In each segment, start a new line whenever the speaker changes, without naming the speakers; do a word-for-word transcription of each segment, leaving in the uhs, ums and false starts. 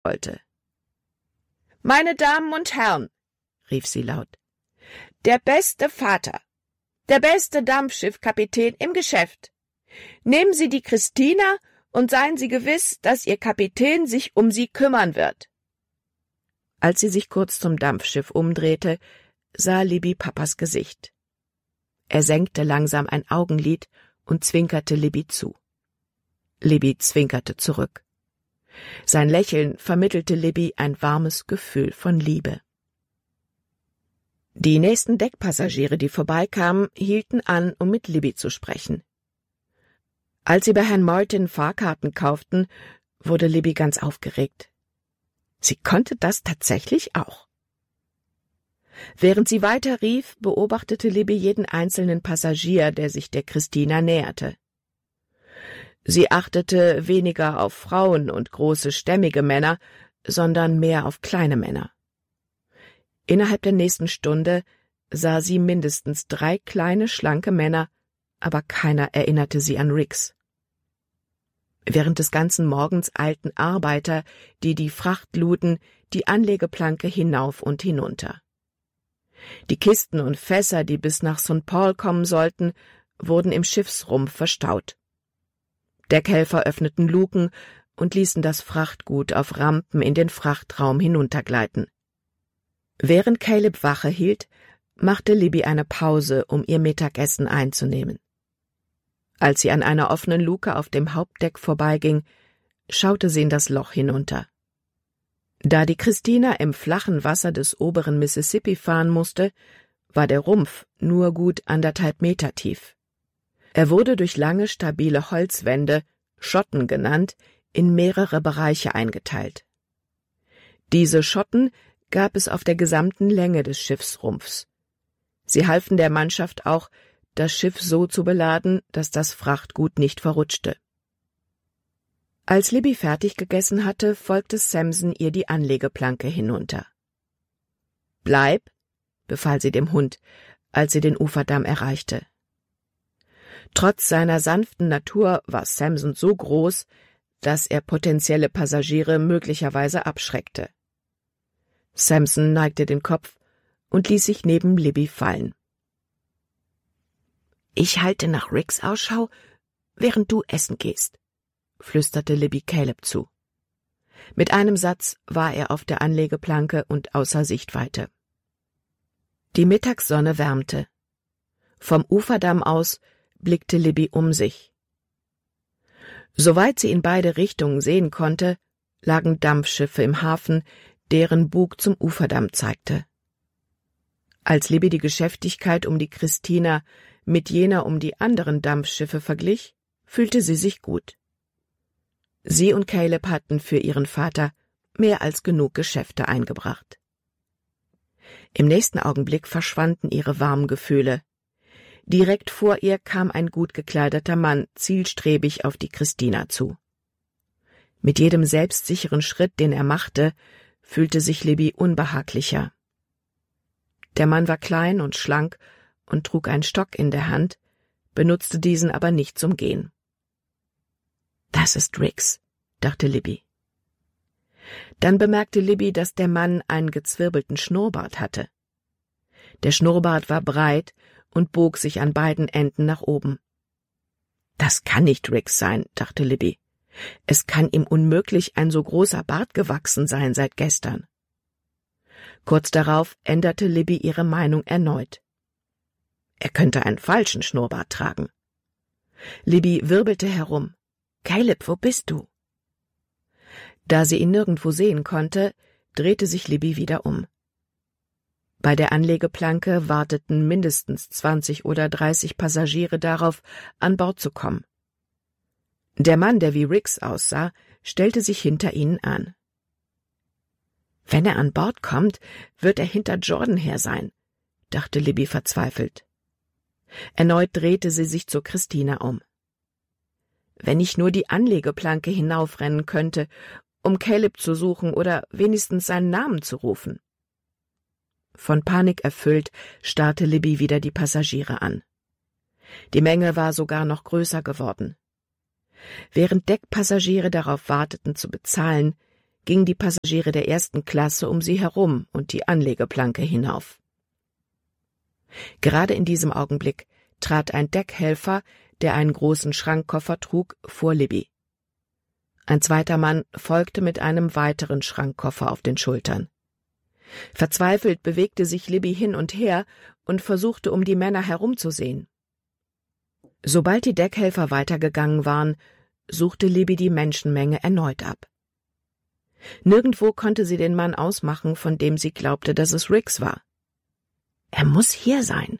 wollte. »Meine Damen und Herren«, rief sie laut, »der beste Vater, der beste Dampfschiffkapitän im Geschäft. Nehmen Sie die Christina und seien Sie gewiss, dass Ihr Kapitän sich um sie kümmern wird.« Als sie sich kurz zum Dampfschiff umdrehte, sah Libby Papas Gesicht. Er senkte langsam ein Augenlid und zwinkerte Libby zu. Libby zwinkerte zurück. Sein Lächeln vermittelte Libby ein warmes Gefühl von Liebe. Die nächsten Deckpassagiere, die vorbeikamen, hielten an, um mit Libby zu sprechen. Als sie bei Herrn Martin Fahrkarten kauften, wurde Libby ganz aufgeregt. Sie konnte das tatsächlich auch. Während sie weiter rief, beobachtete Libby jeden einzelnen Passagier, der sich der Christina näherte. Sie achtete weniger auf Frauen und große, stämmige Männer, sondern mehr auf kleine Männer. Innerhalb der nächsten Stunde sah sie mindestens drei kleine, schlanke Männer, aber keiner erinnerte sie an Riggs. Während des ganzen Morgens eilten Arbeiter, die die Fracht luden, die Anlegeplanke hinauf und hinunter. Die Kisten und Fässer, die bis nach Sankt Paul kommen sollten, wurden im Schiffsrumpf verstaut. Deckhelfer öffneten Luken und ließen das Frachtgut auf Rampen in den Frachtraum hinuntergleiten. Während Caleb Wache hielt, machte Libby eine Pause, um ihr Mittagessen einzunehmen. Als sie an einer offenen Luke auf dem Hauptdeck vorbeiging, schaute sie in das Loch hinunter. Da die Christina im flachen Wasser des oberen Mississippi fahren musste, war der Rumpf nur gut anderthalb Meter tief. Er wurde durch lange, stabile Holzwände, Schotten genannt, in mehrere Bereiche eingeteilt. Diese Schotten gab es auf der gesamten Länge des Schiffsrumpfs. Sie halfen der Mannschaft auch, das Schiff so zu beladen, dass das Frachtgut nicht verrutschte. Als Libby fertig gegessen hatte, folgte Samson ihr die Anlegeplanke hinunter. »Bleib«, befahl sie dem Hund, als sie den Uferdamm erreichte. Trotz seiner sanften Natur war Samson so groß, dass er potenzielle Passagiere möglicherweise abschreckte. Samson neigte den Kopf und ließ sich neben Libby fallen. »Ich halte nach Riggs Ausschau, während du essen gehst«, flüsterte Libby Caleb zu. Mit einem Satz war er auf der Anlegeplanke und außer Sichtweite. Die Mittagssonne wärmte. Vom Uferdamm aus blickte Libby um sich. Soweit sie in beide Richtungen sehen konnte, lagen Dampfschiffe im Hafen, deren Bug zum Uferdamm zeigte. Als Libby die Geschäftigkeit um die Christina mit jener um die anderen Dampfschiffe verglich, fühlte sie sich gut. Sie und Caleb hatten für ihren Vater mehr als genug Geschäfte eingebracht. Im nächsten Augenblick verschwanden ihre warmen Gefühle. Direkt vor ihr kam ein gut gekleideter Mann zielstrebig auf die Christina zu. Mit jedem selbstsicheren Schritt, den er machte, fühlte sich Libby unbehaglicher. Der Mann war klein und schlank und trug einen Stock in der Hand, benutzte diesen aber nicht zum Gehen. »Das ist Riggs«, dachte Libby. Dann bemerkte Libby, dass der Mann einen gezwirbelten Schnurrbart hatte. Der Schnurrbart war breit und bog sich an beiden Enden nach oben. »Das kann nicht Riggs sein«, dachte Libby. »Es kann ihm unmöglich ein so großer Bart gewachsen sein seit gestern.« Kurz darauf änderte Libby ihre Meinung erneut. Er könnte einen falschen Schnurrbart tragen. Libby wirbelte herum. »Caleb, wo bist du?« Da sie ihn nirgendwo sehen konnte, drehte sich Libby wieder um. Bei der Anlegeplanke warteten mindestens zwanzig oder dreißig Passagiere darauf, an Bord zu kommen. Der Mann, der wie Riggs aussah, stellte sich hinter ihnen an. »Wenn er an Bord kommt, wird er hinter Jordan her sein«, dachte Libby verzweifelt. Erneut drehte sie sich zu Christina um. »Wenn ich nur die Anlegeplanke hinaufrennen könnte, um Caleb zu suchen oder wenigstens seinen Namen zu rufen.« Von Panik erfüllt starrte Libby wieder die Passagiere an. Die Menge war sogar noch größer geworden. Während Deckpassagiere darauf warteten zu bezahlen, gingen die Passagiere der ersten Klasse um sie herum und die Anlegeplanke hinauf. Gerade in diesem Augenblick trat ein Deckhelfer, der einen großen Schrankkoffer trug, vor Libby. Ein zweiter Mann folgte mit einem weiteren Schrankkoffer auf den Schultern. Verzweifelt bewegte sich Libby hin und her und versuchte, um die Männer herumzusehen. Sobald die Deckhelfer weitergegangen waren, suchte Libby die Menschenmenge erneut ab. Nirgendwo konnte sie den Mann ausmachen, von dem sie glaubte, dass es Riggs war. Er muss hier sein.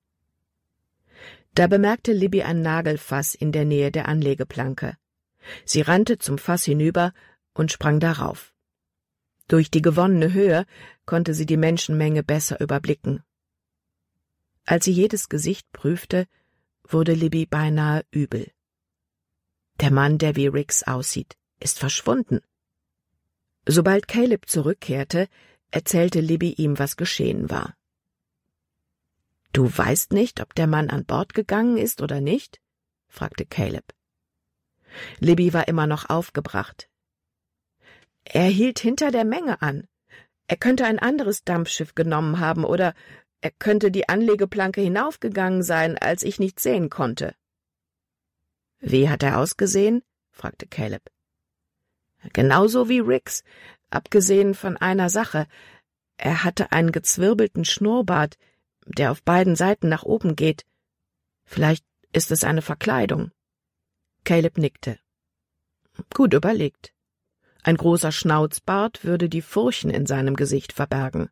Da bemerkte Libby ein Nagelfass in der Nähe der Anlegeplanke. Sie rannte zum Fass hinüber und sprang darauf. Durch die gewonnene Höhe konnte sie die Menschenmenge besser überblicken. Als sie jedes Gesicht prüfte, wurde Libby beinahe übel. Der Mann, der wie Riggs aussieht, ist verschwunden. Sobald Caleb zurückkehrte, erzählte Libby ihm, was geschehen war. »Du weißt nicht, ob der Mann an Bord gegangen ist oder nicht?« fragte Caleb. Libby war immer noch aufgebracht. »Er hielt hinter der Menge an. Er könnte ein anderes Dampfschiff genommen haben, oder er könnte die Anlegeplanke hinaufgegangen sein, als ich nichts sehen konnte.« »Wie hat er ausgesehen?« fragte Caleb. »Genauso wie Riggs, abgesehen von einer Sache. Er hatte einen gezwirbelten Schnurrbart, der auf beiden Seiten nach oben geht. Vielleicht ist es eine Verkleidung.« Caleb nickte. »Gut überlegt. Ein großer Schnauzbart würde die Furchen in seinem Gesicht verbergen.«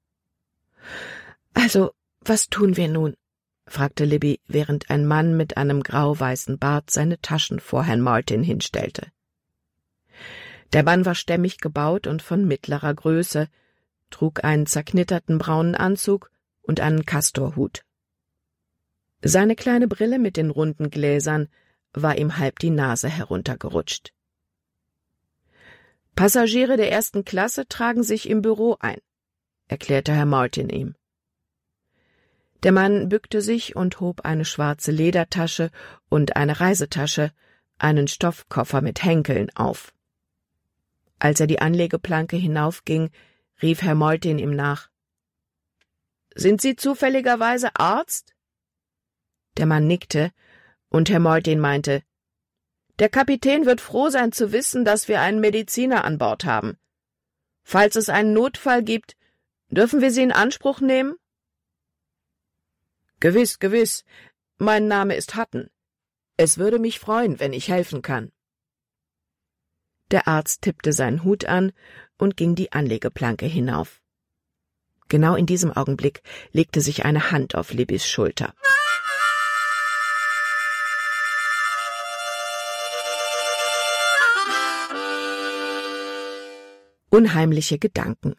»Also, was tun wir nun?« fragte Libby, während ein Mann mit einem grau-weißen Bart seine Taschen vor Herrn Martin hinstellte. Der Mann war stämmig gebaut und von mittlerer Größe, trug einen zerknitterten braunen Anzug und einen Kastorhut. Seine kleine Brille mit den runden Gläsern war ihm halb die Nase heruntergerutscht. »Passagiere der ersten Klasse tragen sich im Büro ein«, erklärte Herr Martin ihm. Der Mann bückte sich und hob eine schwarze Ledertasche und eine Reisetasche, einen Stoffkoffer mit Henkeln, auf. Als er die Anlegeplanke hinaufging, rief Herr Martin ihm nach. »Sind Sie zufälligerweise Arzt?« Der Mann nickte, und Herr Martin meinte, »Der Kapitän wird froh sein zu wissen, dass wir einen Mediziner an Bord haben. Falls es einen Notfall gibt, dürfen wir Sie in Anspruch nehmen?« »Gewiss, gewiss. Mein Name ist Hutton. Es würde mich freuen, wenn ich helfen kann.« Der Arzt tippte seinen Hut an und ging die Anlegeplanke hinauf. Genau in diesem Augenblick legte sich eine Hand auf Libbys Schulter. Unheimliche Gedanken.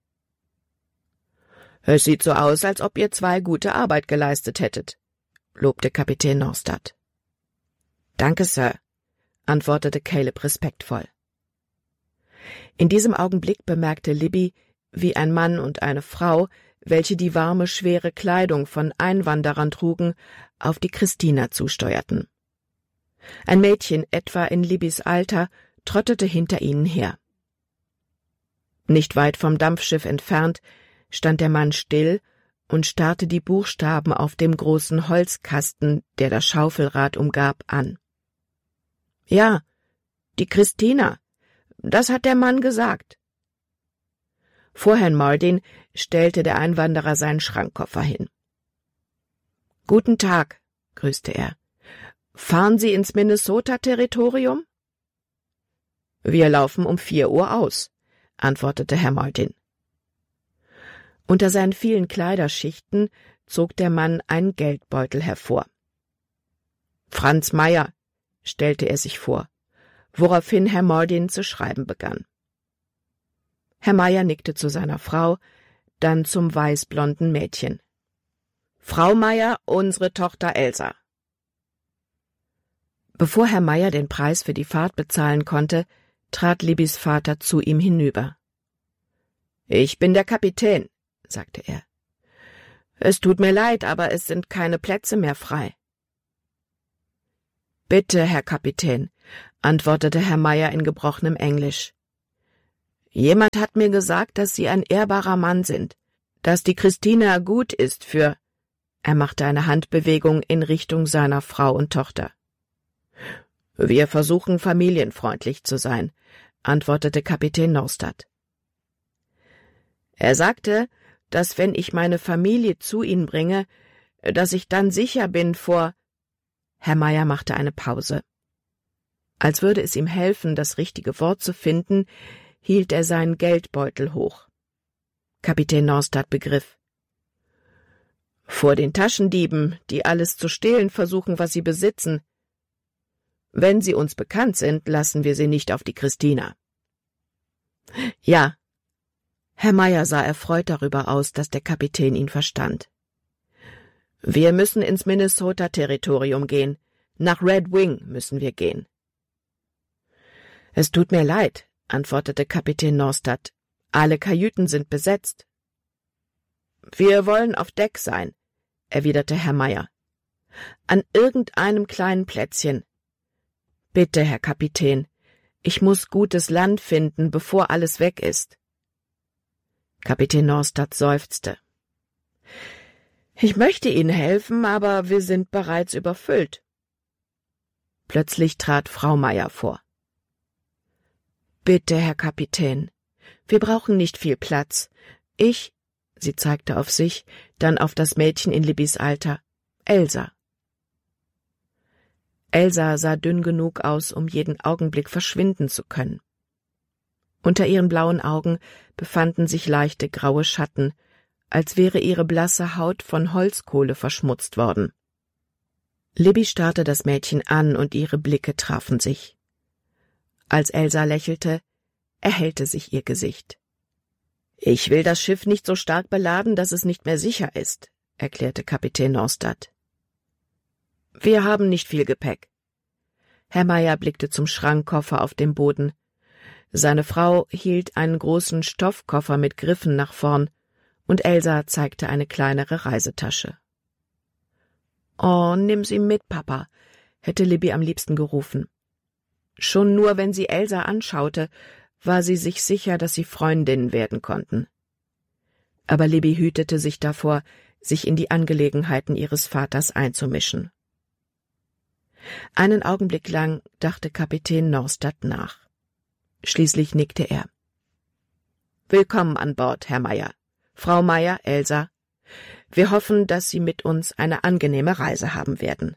»Es sieht so aus, als ob ihr zwei gute Arbeit geleistet hättet«, lobte Kapitän Norstad. »Danke, Sir«, antwortete Caleb respektvoll. In diesem Augenblick bemerkte Libby, wie ein Mann und eine Frau, welche die warme, schwere Kleidung von Einwanderern trugen, auf die Christina zusteuerten. Ein Mädchen, etwa in Libbys Alter, trottete hinter ihnen her. Nicht weit vom Dampfschiff entfernt stand der Mann still und starrte die Buchstaben auf dem großen Holzkasten, der das Schaufelrad umgab, an. »Ja, die Christina, das hat der Mann gesagt.« Vor Herrn Martin stellte der Einwanderer seinen Schrankkoffer hin. »Guten Tag«, grüßte er. »Fahren Sie ins Minnesota-Territorium?« »Wir laufen um vier Uhr aus«, antwortete Herr Martin. Unter seinen vielen Kleiderschichten zog der Mann einen Geldbeutel hervor. »Franz Meyer«, stellte er sich vor, woraufhin Herr Martin zu schreiben begann. Herr Meyer nickte zu seiner Frau, dann zum weißblonden Mädchen. »Frau Meyer, unsere Tochter Elsa.« Bevor Herr Meyer den Preis für die Fahrt bezahlen konnte, trat Libbys Vater zu ihm hinüber. »Ich bin der Kapitän«, sagte er. »Es tut mir leid, aber es sind keine Plätze mehr frei.« »Bitte, Herr Kapitän«, antwortete Herr Meyer in gebrochenem Englisch. Jemand hat mir gesagt, dass Sie ein ehrbarer Mann sind, dass die Christina gut ist für…« Er machte eine Handbewegung in Richtung seiner Frau und Tochter. »Wir versuchen, familienfreundlich zu sein«, antwortete Kapitän Norstad. Er sagte, dass wenn ich meine Familie zu Ihnen bringe, dass ich dann sicher bin vor… Herr Meyer machte eine Pause. Als würde es ihm helfen, das richtige Wort zu finden, hielt er seinen Geldbeutel hoch. Kapitän Norstad begriff. »Vor den Taschendieben, die alles zu stehlen versuchen, was sie besitzen. Wenn sie uns bekannt sind, lassen wir sie nicht auf die Christina.« »Ja.« Herr Meyer sah erfreut darüber aus, dass der Kapitän ihn verstand. »Wir müssen ins Minnesota-Territorium gehen. Nach Red Wing müssen wir gehen.« »Es tut mir leid«, antwortete Kapitän Norstad. »Alle Kajüten sind besetzt.« »Wir wollen auf Deck sein«, erwiderte Herr Meyer. »An irgendeinem kleinen Plätzchen. Bitte, Herr Kapitän, ich muss gutes Land finden, bevor alles weg ist.« Kapitän Norstad seufzte. »Ich möchte Ihnen helfen, aber wir sind bereits überfüllt.« Plötzlich trat Frau Meyer vor. »Bitte, Herr Kapitän, wir brauchen nicht viel Platz. Ich…« Sie zeigte auf sich, dann auf das Mädchen in Libbys Alter, Elsa. Elsa sah dünn genug aus, um jeden Augenblick verschwinden zu können. Unter ihren blauen Augen befanden sich leichte graue Schatten, als wäre ihre blasse Haut von Holzkohle verschmutzt worden. Libby starrte das Mädchen an und ihre Blicke trafen sich. Als Elsa lächelte, erhellte sich ihr Gesicht. »Ich will das Schiff nicht so stark beladen, dass es nicht mehr sicher ist«, erklärte Kapitän Norstad. »Wir haben nicht viel Gepäck.« Herr Meyer blickte zum Schrankkoffer auf dem Boden. Seine Frau hielt einen großen Stoffkoffer mit Griffen nach vorn, und Elsa zeigte eine kleinere Reisetasche. »Oh, nimm sie mit, Papa«, hätte Libby am liebsten gerufen. Schon nur, wenn sie Elsa anschaute, war sie sich sicher, dass sie Freundinnen werden konnten. Aber Libby hütete sich davor, sich in die Angelegenheiten ihres Vaters einzumischen. Einen Augenblick lang dachte Kapitän Norstad nach. Schließlich nickte er. »Willkommen an Bord, Herr Meyer. Frau Meyer, Elsa. Wir hoffen, dass Sie mit uns eine angenehme Reise haben werden.«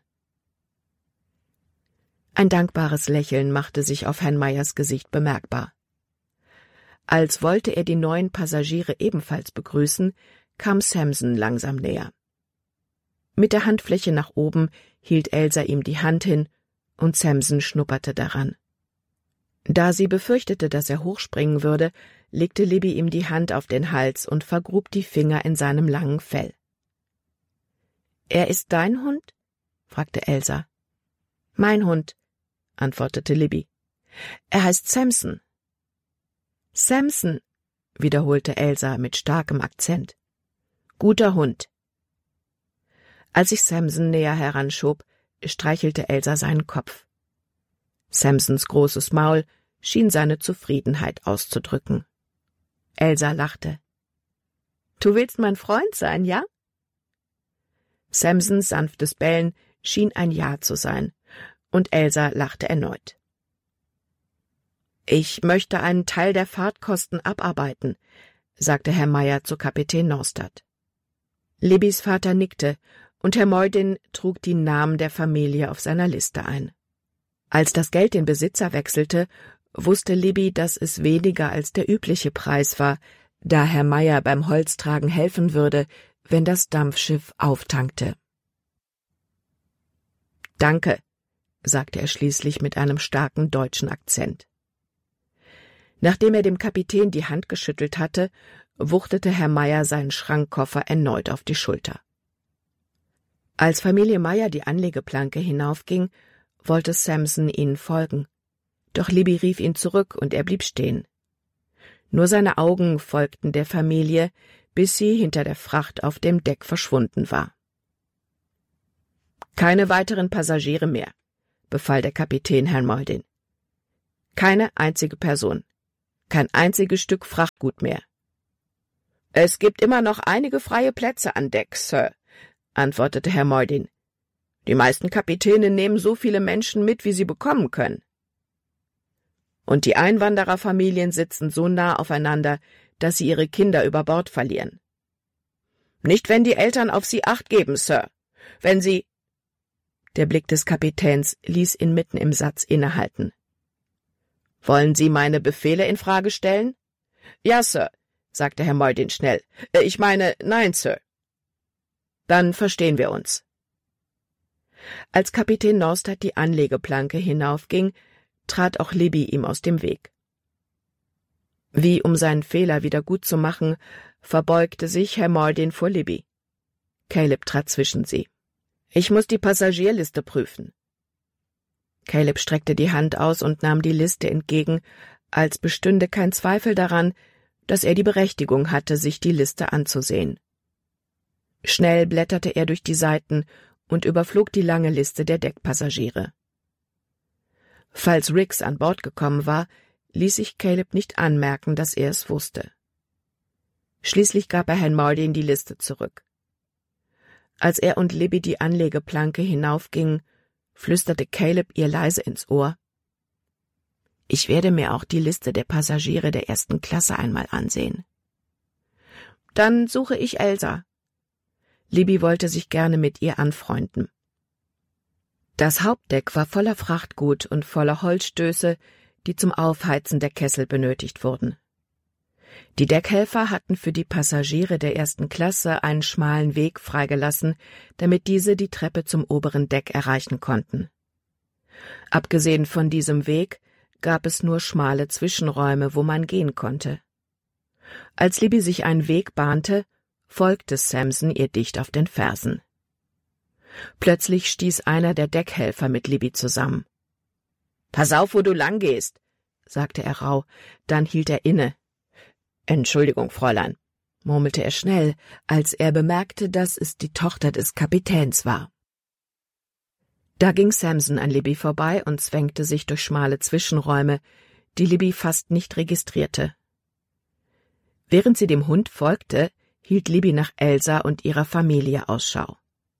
Ein dankbares Lächeln machte sich auf Herrn Meyers Gesicht bemerkbar. Als wollte er die neuen Passagiere ebenfalls begrüßen, kam Samson langsam näher. Mit der Handfläche nach oben hielt Elsa ihm die Hand hin, und Samson schnupperte daran. Da sie befürchtete, dass er hochspringen würde, legte Libby ihm die Hand auf den Hals und vergrub die Finger in seinem langen Fell. »Er ist dein Hund?« fragte Elsa. »Mein Hund«, antwortete Libby. »Er heißt Samson.« »Samson«, wiederholte Elsa mit starkem Akzent. »Guter Hund.« Als sich Samson näher heranschob, streichelte Elsa seinen Kopf. Samsons großes Maul schien seine Zufriedenheit auszudrücken. Elsa lachte. »Du willst mein Freund sein, ja?« Samsons sanftes Bellen schien ein Ja zu sein, und Elsa lachte erneut. »Ich möchte einen Teil der Fahrtkosten abarbeiten«, sagte Herr Meyer zu Kapitän Norstad. Libbys Vater nickte, und Herr Meudin trug die Namen der Familie auf seiner Liste ein. Als das Geld den Besitzer wechselte, wusste Libby, dass es weniger als der übliche Preis war, da Herr Meyer beim Holztragen helfen würde, wenn das Dampfschiff auftankte. »Danke«, sagte er schließlich mit einem starken deutschen Akzent. Nachdem er dem Kapitän die Hand geschüttelt hatte, wuchtete Herr Meyer seinen Schrankkoffer erneut auf die Schulter. Als Familie Meyer die Anlegeplanke hinaufging, wollte Samson ihnen folgen. Doch Libby rief ihn zurück, und er blieb stehen. Nur seine Augen folgten der Familie, bis sie hinter der Fracht auf dem Deck verschwunden war. »Keine weiteren Passagiere mehr«, befahl der Kapitän Herrn Meudin. »Keine einzige Person. Kein einziges Stück Frachtgut mehr. »Es gibt immer noch einige freie Plätze an Deck, Sir«, antwortete Herr Mordin. »Die meisten Kapitäne nehmen so viele Menschen mit, wie sie bekommen können. Und die Einwandererfamilien sitzen so nah aufeinander, dass sie ihre Kinder über Bord verlieren. Nicht, wenn die Eltern auf sie Acht geben, Sir. Wenn sie...« Der Blick des Kapitäns ließ ihn mitten im Satz innehalten. »Wollen Sie meine Befehle in Frage stellen?« »Ja, Sir«, sagte Herr Mordin schnell. »Ich meine, nein, Sir.« »Dann verstehen wir uns.« Als Kapitän Norstad die Anlegeplanke hinaufging, trat auch Libby ihm aus dem Weg. Wie um seinen Fehler wieder gut zu machen, verbeugte sich Herr Mordin vor Libby. Caleb trat zwischen sie. »Ich muss die Passagierliste prüfen.« Caleb streckte die Hand aus und nahm die Liste entgegen, als bestünde kein Zweifel daran, dass er die Berechtigung hatte, sich die Liste anzusehen. Schnell blätterte er durch die Seiten und überflog die lange Liste der Deckpassagiere. Falls Riggs an Bord gekommen war, ließ sich Caleb nicht anmerken, dass er es wusste. Schließlich gab er Herrn Mordin die Liste zurück. Als er und Libby die Anlegeplanke hinaufgingen, flüsterte Caleb ihr leise ins Ohr: »Ich werde mir auch die Liste der Passagiere der ersten Klasse einmal ansehen.« »Dann suche ich Elsa.« Libby wollte sich gerne mit ihr anfreunden. Das Hauptdeck war voller Frachtgut und voller Holzstöße, die zum Aufheizen der Kessel benötigt wurden. Die Deckhelfer hatten für die Passagiere der ersten Klasse einen schmalen Weg freigelassen, damit diese die Treppe zum oberen Deck erreichen konnten. Abgesehen von diesem Weg gab es nur schmale Zwischenräume, wo man gehen konnte. Als Libby sich einen Weg bahnte, folgte Samson ihr dicht auf den Fersen. Plötzlich stieß einer der Deckhelfer mit Libby zusammen. »Pass auf, wo du lang gehst«, sagte er rauh, dann hielt er inne. »Entschuldigung, Fräulein«, murmelte er schnell, als er bemerkte, dass es die Tochter des Kapitäns war. Da ging Samson an Libby vorbei und zwängte sich durch schmale Zwischenräume, die Libby fast nicht registrierte. Während sie dem Hund folgte, hielt Libby nach Elsa und ihrer Familie Ausschau.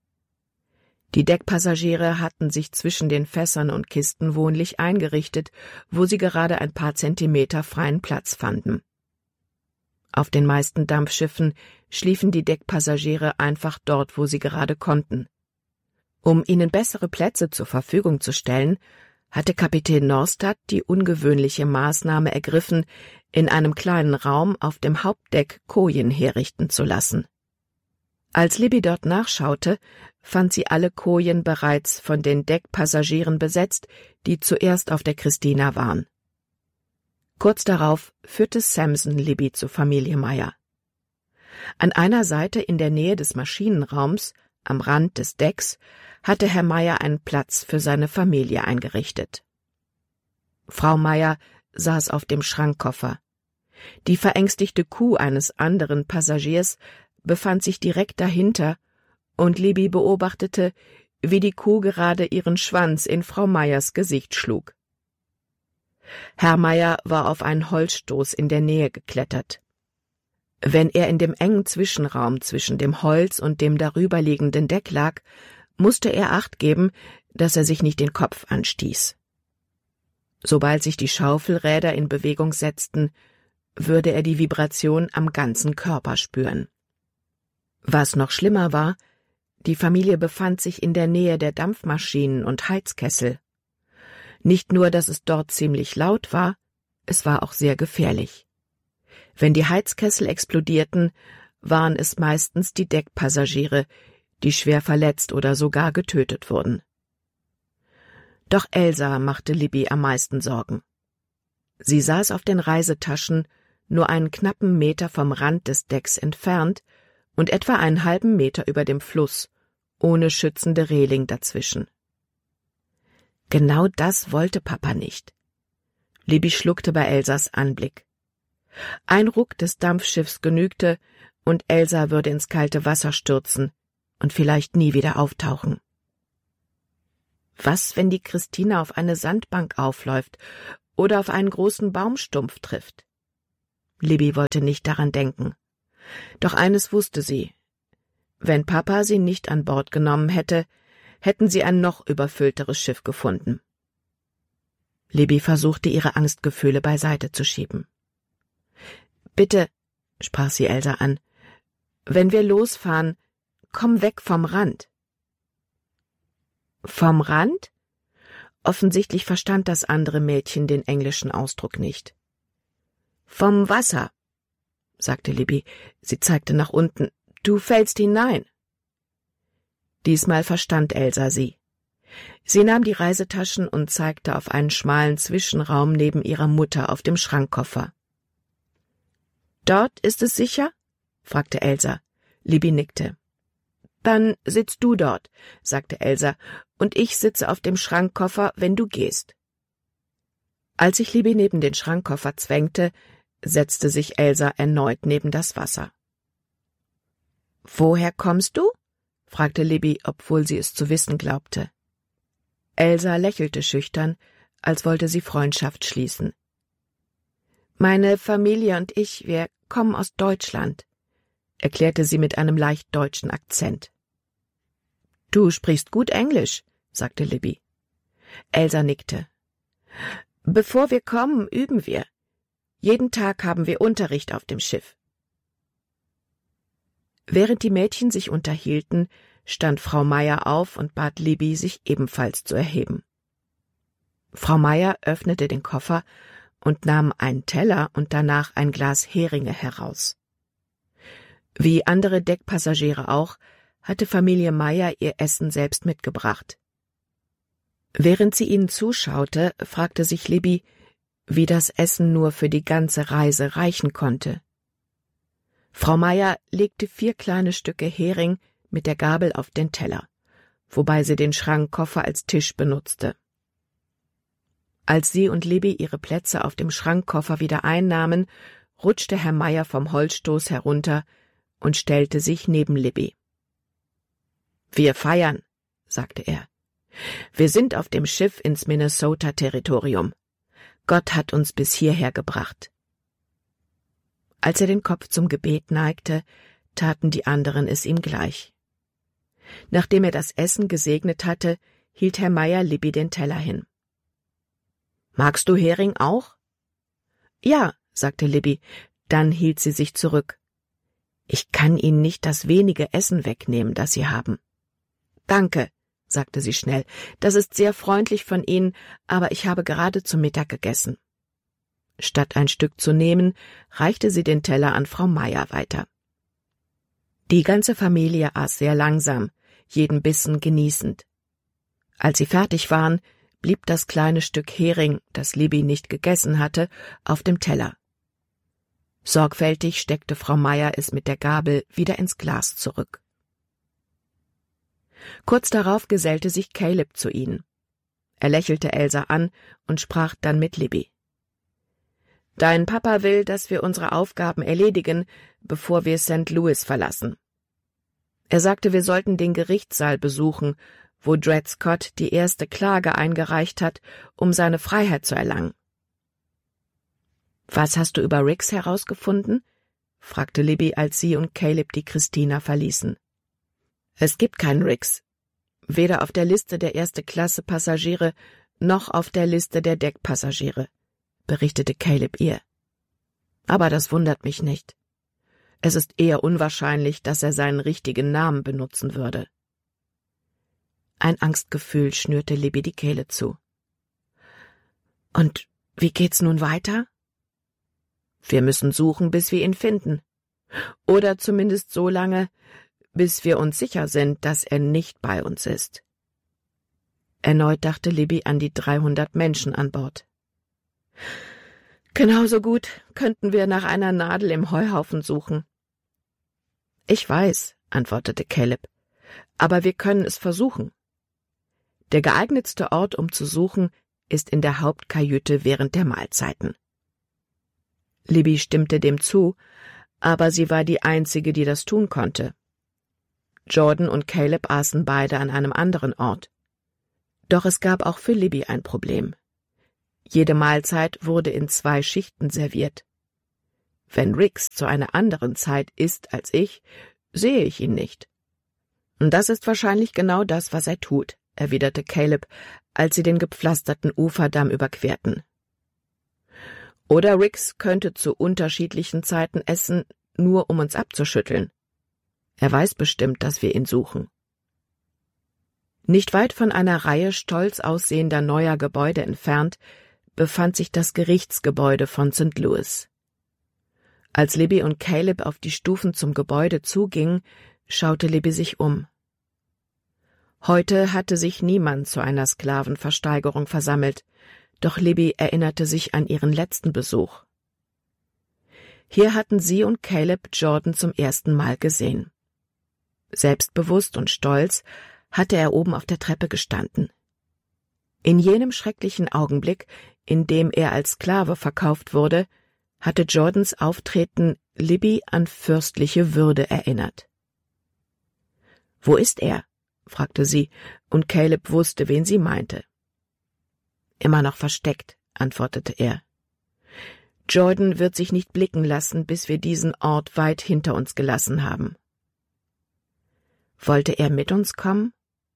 Die Deckpassagiere hatten sich zwischen den Fässern und Kisten wohnlich eingerichtet, wo sie gerade ein paar Zentimeter freien Platz fanden. Auf den meisten Dampfschiffen schliefen die Deckpassagiere einfach dort, wo sie gerade konnten. Um ihnen bessere Plätze zur Verfügung zu stellen, hatte Kapitän Norstad die ungewöhnliche Maßnahme ergriffen, in einem kleinen Raum auf dem Hauptdeck Kojen herrichten zu lassen. Als Libby dort nachschaute, fand sie alle Kojen bereits von den Deckpassagieren besetzt, die zuerst auf der Christina waren. Kurz darauf führte Samson Libby zur Familie Meyer. An einer Seite in der Nähe des Maschinenraums, am Rand des Decks, hatte Herr Meyer einen Platz für seine Familie eingerichtet. Frau Meyer saß auf dem Schrankkoffer. Die verängstigte Kuh eines anderen Passagiers befand sich direkt dahinter, und Libby beobachtete, wie die Kuh gerade ihren Schwanz in Frau Meyers Gesicht schlug. Herr Meyer war auf einen Holzstoß in der Nähe geklettert. Wenn er in dem engen Zwischenraum zwischen dem Holz und dem darüberliegenden Deck lag, musste er Acht geben, dass er sich nicht den Kopf anstieß. Sobald sich die Schaufelräder in Bewegung setzten, würde er die Vibration am ganzen Körper spüren. Was noch schlimmer war, die Familie befand sich in der Nähe der Dampfmaschinen und Heizkessel. Nicht nur, dass es dort ziemlich laut war, es war auch sehr gefährlich. Wenn die Heizkessel explodierten, waren es meistens die Deckpassagiere, die schwer verletzt oder sogar getötet wurden. Doch Elsa machte Libby am meisten Sorgen. Sie saß auf den Reisetaschen, nur einen knappen Meter vom Rand des Decks entfernt und etwa einen halben Meter über dem Fluss, ohne schützende Reling dazwischen. Genau das wollte Papa nicht. Libby schluckte bei Elsas Anblick. Ein Ruck des Dampfschiffs genügte, und Elsa würde ins kalte Wasser stürzen und vielleicht nie wieder auftauchen. Was, wenn die Christina auf eine Sandbank aufläuft oder auf einen großen Baumstumpf trifft? Libby wollte nicht daran denken. Doch eines wusste sie. Wenn Papa sie nicht an Bord genommen hätte, hätten sie ein noch überfüllteres Schiff gefunden. Libby versuchte, ihre Angstgefühle beiseite zu schieben. »Bitte«, sprach sie Elsa an, »wenn wir losfahren, komm weg vom Rand.« »Vom Rand?« Offensichtlich verstand das andere Mädchen den englischen Ausdruck nicht. »Vom Wasser«, sagte Libby. Sie zeigte nach unten. »Du fällst hinein.« Diesmal verstand Elsa sie. Sie nahm die Reisetaschen und zeigte auf einen schmalen Zwischenraum neben ihrer Mutter auf dem Schrankkoffer. »Dort ist es sicher?« fragte Elsa. Libby nickte. »Dann sitzt du dort«, sagte Elsa, »und ich sitze auf dem Schrankkoffer, wenn du gehst.« Als sich Libby neben den Schrankkoffer zwängte, setzte sich Elsa erneut neben das Wasser. »Woher kommst du?« fragte Libby, obwohl sie es zu wissen glaubte. Elsa lächelte schüchtern, als wollte sie Freundschaft schließen. »Meine Familie und ich, wir kommen aus Deutschland«, erklärte sie mit einem leicht deutschen Akzent. »Du sprichst gut Englisch«, sagte Libby. Elsa nickte. »Bevor wir kommen, üben wir. Jeden Tag haben wir Unterricht auf dem Schiff.« Während die Mädchen sich unterhielten, stand Frau Meier auf und bat Libby, sich ebenfalls zu erheben. Frau Meier öffnete den Koffer und nahm einen Teller und danach ein Glas Heringe heraus. Wie andere Deckpassagiere auch, hatte Familie Meier ihr Essen selbst mitgebracht. Während sie ihnen zuschaute, fragte sich Libby, wie das Essen nur für die ganze Reise reichen konnte. Frau Meier legte vier kleine Stücke Hering mit der Gabel auf den Teller, wobei sie den Schrankkoffer als Tisch benutzte. Als sie und Libby ihre Plätze auf dem Schrankkoffer wieder einnahmen, rutschte Herr Meier vom Holzstoß herunter und stellte sich neben Libby. »Wir feiern«, sagte er. »Wir sind auf dem Schiff ins Minnesota-Territorium. Gott hat uns bis hierher gebracht.« Als er den Kopf zum Gebet neigte, taten die anderen es ihm gleich. Nachdem er das Essen gesegnet hatte, hielt Herr Meier Libby den Teller hin. »Magst du Hering auch?« »Ja«, sagte Libby, dann hielt sie sich zurück. »Ich kann Ihnen nicht das wenige Essen wegnehmen, das Sie haben.« »Danke«, sagte sie schnell, »das ist sehr freundlich von Ihnen, aber ich habe gerade zu Mittag gegessen.« Statt ein Stück zu nehmen, reichte sie den Teller an Frau Meier weiter. Die ganze Familie aß sehr langsam, jeden Bissen genießend. Als sie fertig waren, blieb das kleine Stück Hering, das Libby nicht gegessen hatte, auf dem Teller. Sorgfältig steckte Frau Meier es mit der Gabel wieder ins Glas zurück. Kurz darauf gesellte sich Caleb zu ihnen. Er lächelte Elsa an und sprach dann mit Libby. »Dein Papa will, dass wir unsere Aufgaben erledigen, bevor wir Sankt Louis verlassen. Er sagte, wir sollten den Gerichtssaal besuchen, wo Dred Scott die erste Klage eingereicht hat, um seine Freiheit zu erlangen.« »Was hast du über Riggs herausgefunden?« fragte Libby, als sie und Caleb die Christina verließen. »Es gibt keinen Riggs. Weder auf der Liste der Erste-Klasse-Passagiere noch auf der Liste der Deckpassagiere«, berichtete Caleb ihr. »Aber das wundert mich nicht. Es ist eher unwahrscheinlich, dass er seinen richtigen Namen benutzen würde.« Ein Angstgefühl schnürte Libby die Kehle zu. »Und wie geht's nun weiter?« »Wir müssen suchen, bis wir ihn finden. Oder zumindest so lange, bis wir uns sicher sind, dass er nicht bei uns ist.« Erneut dachte Libby an die dreihundert Menschen an Bord. »Genauso gut könnten wir nach einer Nadel im Heuhaufen suchen.« »Ich weiß«, antwortete Caleb, »aber wir können es versuchen. Der geeignetste Ort, um zu suchen, ist in der Hauptkajüte während der Mahlzeiten.« Libby stimmte dem zu, aber sie war die Einzige, die das tun konnte. Jordan und Caleb aßen beide an einem anderen Ort. Doch es gab auch für Libby ein Problem. Jede Mahlzeit wurde in zwei Schichten serviert. Wenn Rix zu einer anderen Zeit ist als ich, sehe ich ihn nicht. Und das ist wahrscheinlich genau das, was er tut, erwiderte Caleb, als sie den gepflasterten Uferdamm überquerten. Oder Rix könnte zu unterschiedlichen Zeiten essen, nur um uns abzuschütteln. Er weiß bestimmt, dass wir ihn suchen. Nicht weit von einer Reihe stolz aussehender neuer Gebäude entfernt befand sich das Gerichtsgebäude von Sankt Louis. Als Libby und Caleb auf die Stufen zum Gebäude zugingen, schaute Libby sich um. Heute hatte sich niemand zu einer Sklavenversteigerung versammelt, doch Libby erinnerte sich an ihren letzten Besuch. Hier hatten sie und Caleb Jordan zum ersten Mal gesehen. Selbstbewusst und stolz hatte er oben auf der Treppe gestanden. In jenem schrecklichen Augenblick, in dem er als Sklave verkauft wurde, hatte Jordans Auftreten Libby an fürstliche Würde erinnert. »Wo ist er?« fragte sie, und Caleb wusste, wen sie meinte. »Immer noch versteckt«, antwortete er. »Jordan wird sich nicht blicken lassen, bis wir diesen Ort weit hinter uns gelassen haben.« »Wollte er mit uns kommen?«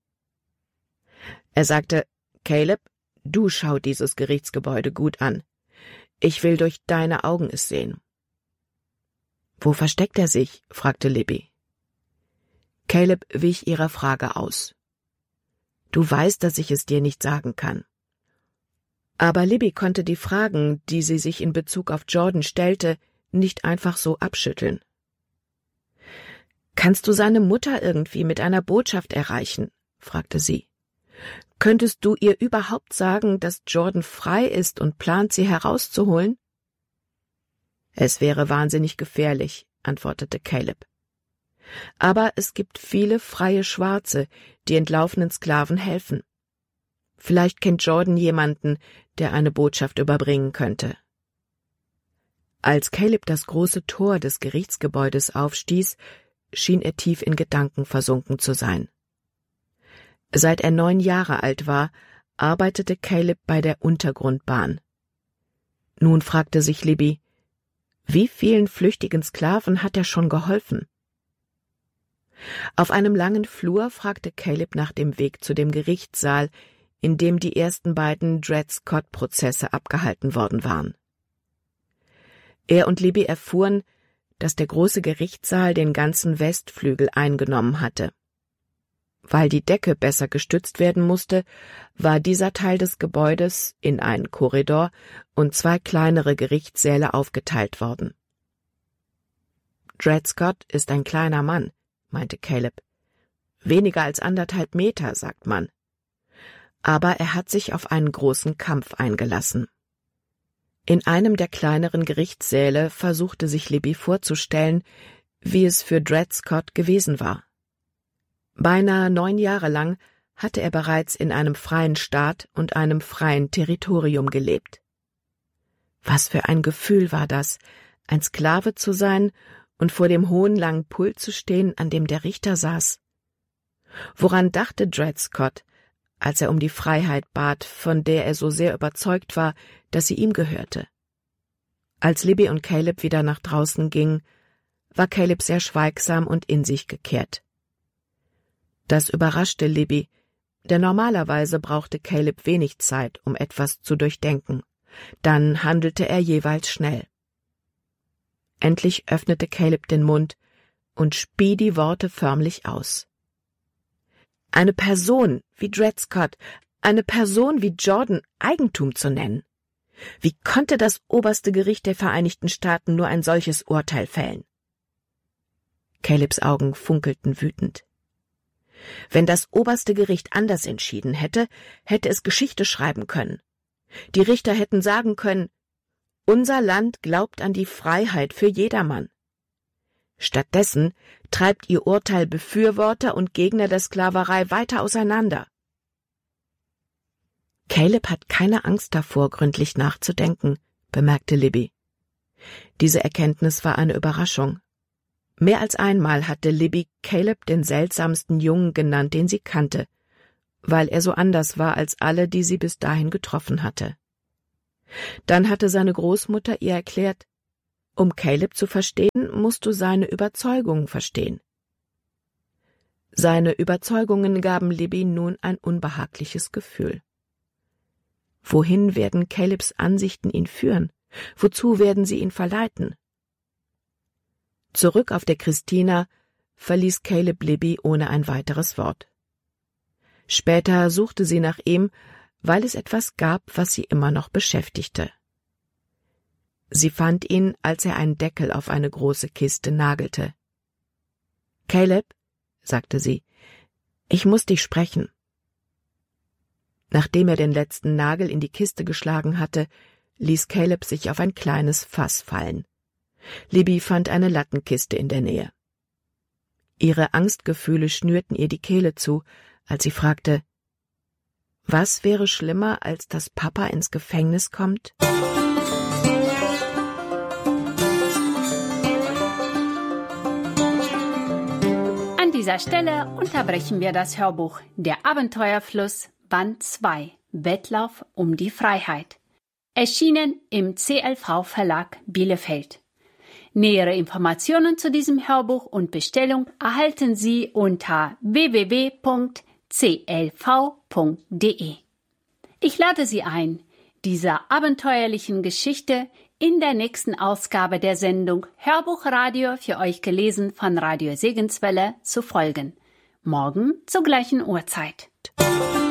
Er sagte, »Caleb, du schau dieses Gerichtsgebäude gut an. Ich will durch deine Augen es sehen.« »Wo versteckt er sich?« fragte Libby. Caleb wich ihrer Frage aus. »Du weißt, dass ich es dir nicht sagen kann.« Aber Libby konnte die Fragen, die sie sich in Bezug auf Jordan stellte, nicht einfach so abschütteln. »Kannst du seine Mutter irgendwie mit einer Botschaft erreichen?« fragte sie. »Könntest du ihr überhaupt sagen, dass Jordan frei ist und plant, sie herauszuholen?« »Es wäre wahnsinnig gefährlich«, antwortete Caleb. »Aber es gibt viele freie Schwarze, die entlaufenen Sklaven helfen. Vielleicht kennt Jordan jemanden, der eine Botschaft überbringen könnte.« Als Caleb das große Tor des Gerichtsgebäudes aufstieß, schien er tief in Gedanken versunken zu sein. Seit er neun Jahre alt war, arbeitete Caleb bei der Untergrundbahn. Nun fragte sich Libby, wie vielen flüchtigen Sklaven hat er schon geholfen? Auf einem langen Flur fragte Caleb nach dem Weg zu dem Gerichtssaal, in dem die ersten beiden Dred Scott-Prozesse abgehalten worden waren. Er und Libby erfuhren, dass der große Gerichtssaal den ganzen Westflügel eingenommen hatte. Weil die Decke besser gestützt werden musste, war dieser Teil des Gebäudes in einen Korridor und zwei kleinere Gerichtssäle aufgeteilt worden. »Dred Scott ist ein kleiner Mann«, meinte Caleb. »Weniger als anderthalb Meter, sagt man. Aber er hat sich auf einen großen Kampf eingelassen.« In einem der kleineren Gerichtssäle versuchte sich Libby vorzustellen, wie es für Dred Scott gewesen war. Beinahe neun Jahre lang hatte er bereits in einem freien Staat und einem freien Territorium gelebt. Was für ein Gefühl war das, ein Sklave zu sein und vor dem hohen langen Pult zu stehen, an dem der Richter saß. Woran dachte Dred Scott, als er um die Freiheit bat, von der er so sehr überzeugt war, dass sie ihm gehörte? Als Libby und Caleb wieder nach draußen gingen, war Caleb sehr schweigsam und in sich gekehrt. Das überraschte Libby, denn normalerweise brauchte Caleb wenig Zeit, um etwas zu durchdenken. Dann handelte er jeweils schnell. Endlich öffnete Caleb den Mund und spie die Worte förmlich aus. Eine Person wie Dred Scott, eine Person wie Jordan Eigentum zu nennen. Wie konnte das oberste Gericht der Vereinigten Staaten nur ein solches Urteil fällen? Calebs Augen funkelten wütend. Wenn das oberste Gericht anders entschieden hätte, hätte es Geschichte schreiben können. Die Richter hätten sagen können, unser Land glaubt an die Freiheit für jedermann. Stattdessen treibt ihr Urteil Befürworter und Gegner der Sklaverei weiter auseinander. Caleb hat keine Angst davor, gründlich nachzudenken, bemerkte Libby. Diese Erkenntnis war eine Überraschung. Mehr als einmal hatte Libby Caleb den seltsamsten Jungen genannt, den sie kannte, weil er so anders war als alle, die sie bis dahin getroffen hatte. Dann hatte seine Großmutter ihr erklärt, Um Caleb zu verstehen, musst du seine Überzeugungen verstehen. Seine Überzeugungen gaben Libby nun ein unbehagliches Gefühl. Wohin werden Calebs Ansichten ihn führen? Wozu werden sie ihn verleiten? Zurück auf der Christina verließ Caleb Libby ohne ein weiteres Wort. Später suchte sie nach ihm, weil es etwas gab, was sie immer noch beschäftigte. Sie fand ihn, als er einen Deckel auf eine große Kiste nagelte. »Caleb«, sagte sie, »ich muss dich sprechen.« Nachdem er den letzten Nagel in die Kiste geschlagen hatte, ließ Caleb sich auf ein kleines Fass fallen. Libby fand eine Lattenkiste in der Nähe. Ihre Angstgefühle schnürten ihr die Kehle zu, als sie fragte, »Was wäre schlimmer, als dass Papa ins Gefängnis kommt?«
An dieser Stelle unterbrechen wir das Hörbuch Der Abenteuerfluss, Band zwei, Wettlauf um die Freiheit. Erschienen im C L V-Verlag Bielefeld. Nähere Informationen zu diesem Hörbuch und Bestellung erhalten Sie unter w w w punkt c l v punkt d e. Ich lade Sie ein, dieser abenteuerlichen Geschichte in der nächsten Ausgabe der Sendung Hörbuchradio für euch gelesen von Radio Segenswelle zu folgen. Morgen zur gleichen Uhrzeit.